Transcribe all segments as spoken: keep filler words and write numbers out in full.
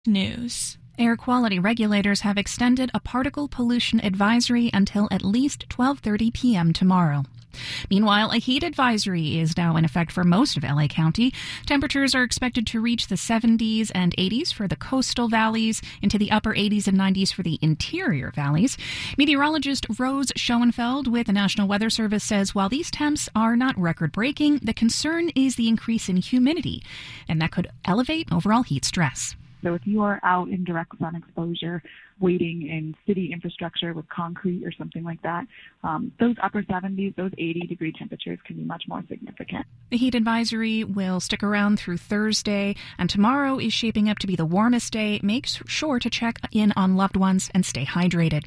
News. Air quality regulators have extended a particle pollution advisory until at least twelve thirty p.m. tomorrow. Meanwhile, a heat advisory is now in effect for most of L A County. Temperatures are expected to reach the seventies and eighties for the coastal valleys, into the upper eighties and nineties for the interior valleys. Meteorologist Rose Schoenfeld with the National Weather Service says while these temps are not record-breaking, the concern is the increase in humidity, and that could elevate overall heat stress. So if you are out in direct sun exposure, waiting in city infrastructure with concrete or something like that, um, those upper seventies, those eighty degree temperatures can be much more significant. The heat advisory will stick around through Thursday, and tomorrow is shaping up to be the warmest day. Make sure to check in on loved ones and stay hydrated.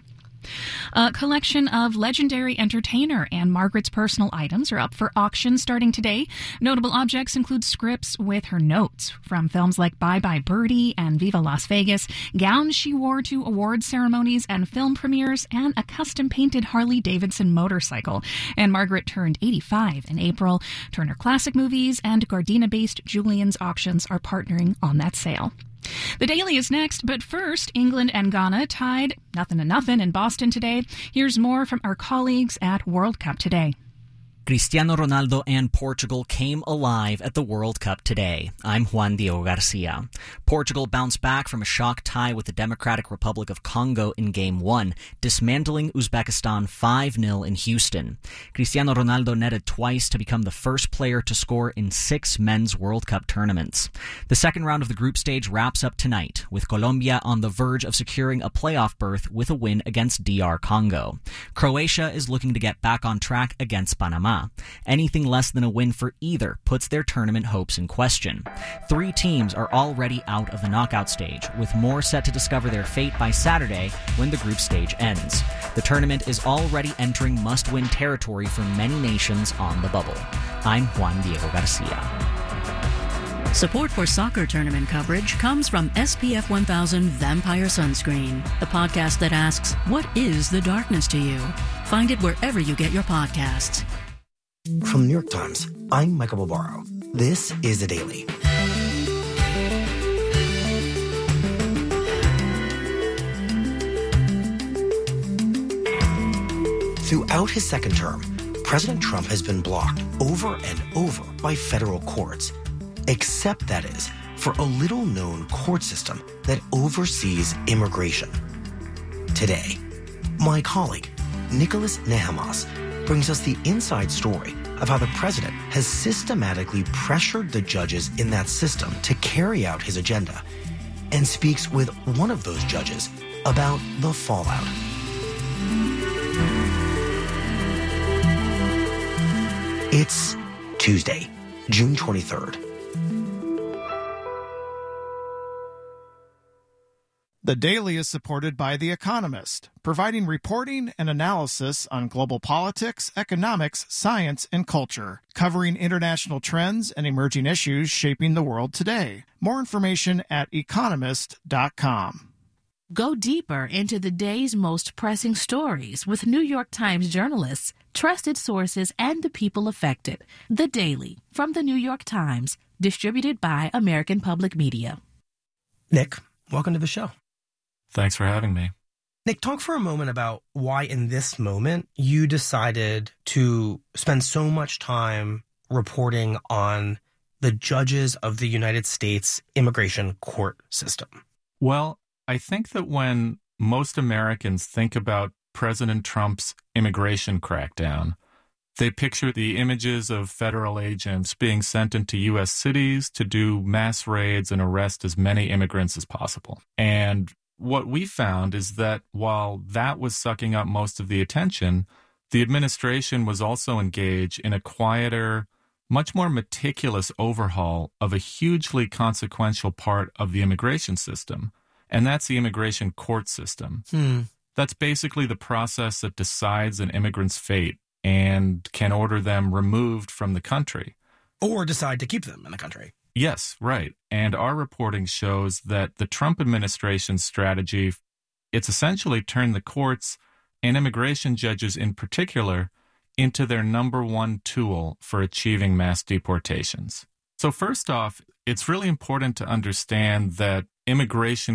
A collection of legendary entertainer Anne Margaret's personal items are up for auction starting today. Notable objects include scripts with her notes from films like Bye Bye Birdie and Viva Las Vegas, gowns she wore to award ceremonies and film premieres, and a custom-painted Harley-Davidson motorcycle. Anne Margaret turned eighty-five in April. Turner Classic Movies and Gardena-based Julian's Auctions are partnering on that sale. The Daily is next, but first, England and Ghana tied nothing to nothing in Boston today. Here's more from our colleagues at World Cup Today. Cristiano Ronaldo and Portugal came alive at the World Cup today. I'm Juan Diego Garcia. Portugal bounced back from a shock tie with the Democratic Republic of Congo in Game one, dismantling Uzbekistan five nil in Houston. Cristiano Ronaldo netted twice to become the first player to score in six men's World Cup tournaments. The second round of the group stage wraps up tonight, with Colombia on the verge of securing a playoff berth with a win against D R Congo. Croatia is looking to get back on track against Panama. Anything less than a win for either puts their tournament hopes in question. Three teams are already out of the knockout stage, with more set to discover their fate by Saturday when the group stage ends. The tournament is already entering must-win territory for many nations on the bubble. I'm Juan Diego Garcia. Support for soccer tournament coverage comes from S P F one thousand Vampire Sunscreen, the podcast that asks, what is the darkness to you? Find it wherever you get your podcasts. From the New York Times, I'm Michael Barbaro. This is The Daily. Throughout his second term, President Trump has been blocked over and over by federal courts, except, that is, for a little-known court system that oversees immigration. Today, my colleague, Nicholas Nehamas, brings us the inside story of how the president has systematically pressured the judges in that system to carry out his agenda, and speaks with one of those judges about the fallout. It's Tuesday, June twenty-third. The Daily is supported by The Economist, providing reporting and analysis on global politics, economics, science, and culture, covering international trends and emerging issues shaping the world today. More information at economist dot com. Go deeper into the day's most pressing stories with New York Times journalists, trusted sources, and the people affected. The Daily, from the New York Times, distributed by American Public Media. Nick, welcome to the show. Thanks for having me. Nick, talk for a moment about why in this moment you decided to spend so much time reporting on the judges of the United States immigration court system. Well, I think that when most Americans think about President Trump's immigration crackdown, they picture the images of federal agents being sent into U S cities to do mass raids and arrest as many immigrants as possible. And what we found is that while that was sucking up most of the attention, the administration was also engaged in a quieter, much more meticulous overhaul of a hugely consequential part of the immigration system, and that's the immigration court system. Hmm. That's basically the process that decides an immigrant's fate and can order them removed from the country. Or decide to keep them in the country. Yes, right. And our reporting shows that the Trump administration's strategy, it's essentially turned the courts and immigration judges in particular into their number one tool for achieving mass deportations. So first off, it's really important to understand that immigration